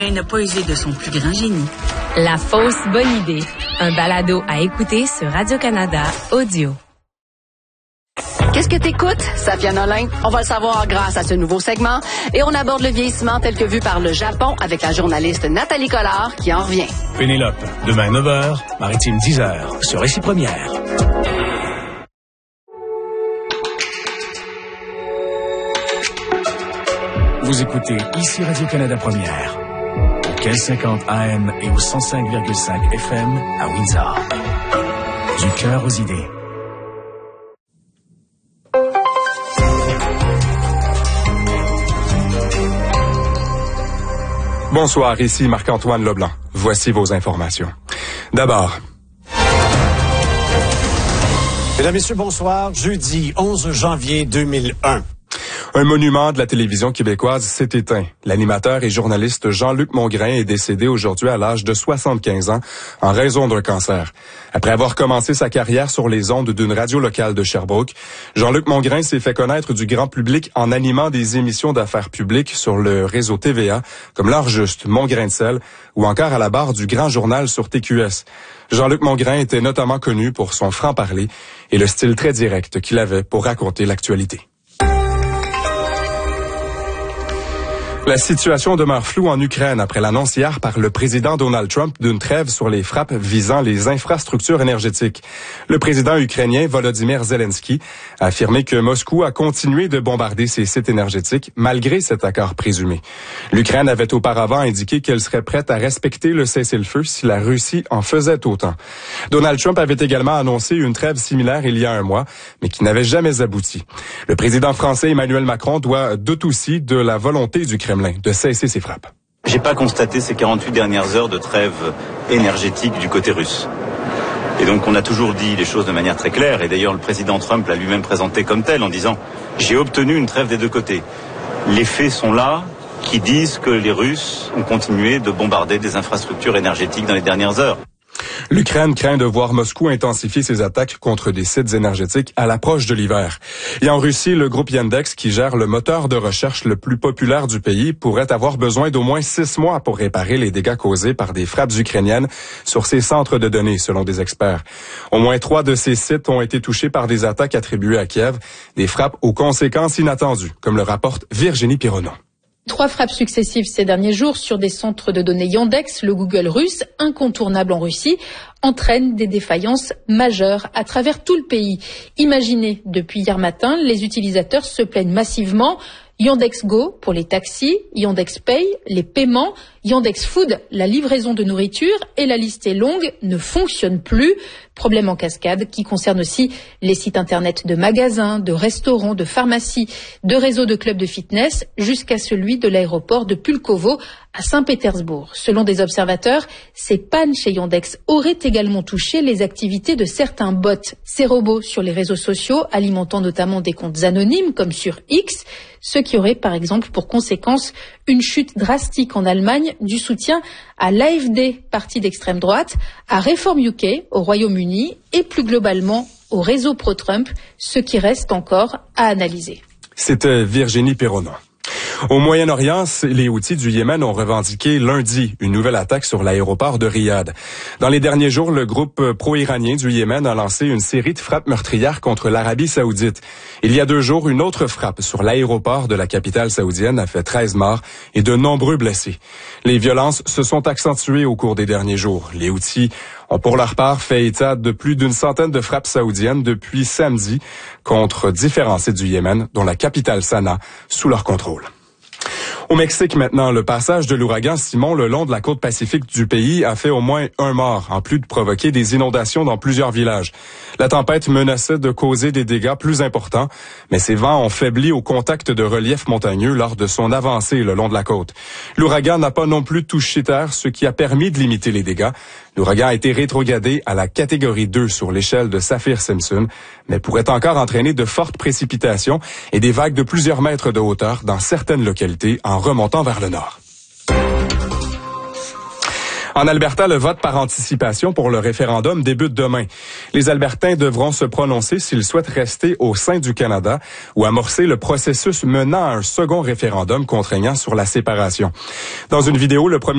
Il n'a pas usé de son plus grand génie. La fausse bonne idée. Un balado à écouter sur Radio-Canada Audio. Qu'est-ce que t'écoutes, Safia Nolin? On va le savoir grâce à ce nouveau segment. Et on aborde le vieillissement tel que vu par le Japon avec la journaliste Nathalie Collard qui en revient. Pénélope, demain 9h, Maritime 10h, sur Récit Première. Vous écoutez ici Radio-Canada Première, au 1550 AM et au 105,5 FM à Windsor. Du cœur aux idées. Bonsoir, ici Marc-Antoine Leblanc. Voici vos informations. D'abord... Mesdames, Messieurs, bonsoir. Jeudi 11 janvier 2001. Un monument de la télévision québécoise s'est éteint. L'animateur et journaliste Jean-Luc Mongrain est décédé aujourd'hui à l'âge de 75 ans en raison d'un cancer. Après avoir commencé sa carrière sur les ondes d'une radio locale de Sherbrooke, Jean-Luc Mongrain s'est fait connaître du grand public en animant des émissions d'affaires publiques sur le réseau TVA, comme L'Heure juste, Mon grain de sel, ou encore à la barre du Grand Journal sur TQS. Jean-Luc Mongrain était notamment connu pour son franc-parler et le style très direct qu'il avait pour raconter l'actualité. La situation demeure floue en Ukraine après l'annonce hier par le président Donald Trump d'une trêve sur les frappes visant les infrastructures énergétiques. Le président ukrainien Volodymyr Zelensky a affirmé que Moscou a continué de bombarder ses sites énergétiques malgré cet accord présumé. L'Ukraine avait auparavant indiqué qu'elle serait prête à respecter le cessez-le-feu si la Russie en faisait autant. Donald Trump avait également annoncé une trêve similaire il y a un mois, mais qui n'avait jamais abouti. Le président français Emmanuel Macron doute aussi de la volonté du Kremlin de cesser ses frappes. J'ai pas constaté ces 48 dernières heures de trêve énergétique du côté russe. Et donc on a toujours dit les choses de manière très claire, et d'ailleurs le président Trump l'a lui-même présenté comme tel en disant « j'ai obtenu une trêve des deux côtés ». Les faits sont là, qui disent que les Russes ont continué de bombarder des infrastructures énergétiques dans les dernières heures. L'Ukraine craint de voir Moscou intensifier ses attaques contre des sites énergétiques à l'approche de l'hiver. Et en Russie, le groupe Yandex, qui gère le moteur de recherche le plus populaire du pays, pourrait avoir besoin d'au moins 6 mois pour réparer les dégâts causés par des frappes ukrainiennes sur ses centres de données, selon des experts. Au moins 3 de ces sites ont été touchés par des attaques attribuées à Kiev, des frappes aux conséquences inattendues, comme le rapporte Virginie Pironneau. 3 frappes successives ces derniers jours sur des centres de données Yandex, le Google russe, incontournable en Russie, entraînent des défaillances majeures à travers tout le pays. Imaginez, depuis hier matin, les utilisateurs se plaignent massivement. Yandex Go pour les taxis, Yandex Pay, les paiements, Yandex Food, la livraison de nourriture, et la liste est longue, ne fonctionne plus. Problème en cascade qui concerne aussi les sites internet de magasins, de restaurants, de pharmacies, de réseaux de clubs de fitness, jusqu'à celui de l'aéroport de Pulkovo à Saint-Pétersbourg. Selon des observateurs, ces pannes chez Yandex auraient également touché les activités de certains bots, ces robots sur les réseaux sociaux, alimentant notamment des comptes anonymes comme sur X, ce qui aurait par exemple pour conséquence une chute drastique en Allemagne du soutien à l'AfD, parti d'extrême droite, à Reform UK au Royaume-Uni et plus globalement au réseau pro-Trump, ce qui reste encore à analyser. C'était Virginie Pironneau. Au Moyen-Orient, les Houthis du Yémen ont revendiqué lundi une nouvelle attaque sur l'aéroport de Riyad. Dans les derniers jours, le groupe pro-iranien du Yémen a lancé une série de frappes meurtrières contre l'Arabie saoudite. Il y a 2 jours, une autre frappe sur l'aéroport de la capitale saoudienne a fait 13 morts et de nombreux blessés. Les violences se sont accentuées au cours des derniers jours. Les Houthis ont pour leur part fait état de plus d'une centaine de frappes saoudiennes depuis samedi contre différents sites du Yémen, dont la capitale Sanaa, sous leur contrôle. Au Mexique maintenant, le passage de l'ouragan Simon le long de la côte pacifique du pays a fait au moins 1 mort, en plus de provoquer des inondations dans plusieurs villages. La tempête menaçait de causer des dégâts plus importants, mais ces vents ont faibli au contact de reliefs montagneux lors de son avancée le long de la côte. L'ouragan n'a pas non plus touché terre, ce qui a permis de limiter les dégâts. L'ouragan a été rétrogradé à la catégorie 2 sur l'échelle de Saffir-Simpson, mais pourrait encore entraîner de fortes précipitations et des vagues de plusieurs mètres de hauteur dans certaines localités en remontant vers le nord. En Alberta, le vote par anticipation pour le référendum débute demain. Les Albertains devront se prononcer s'ils souhaitent rester au sein du Canada ou amorcer le processus menant à un second référendum contraignant sur la séparation. Dans une vidéo, le premier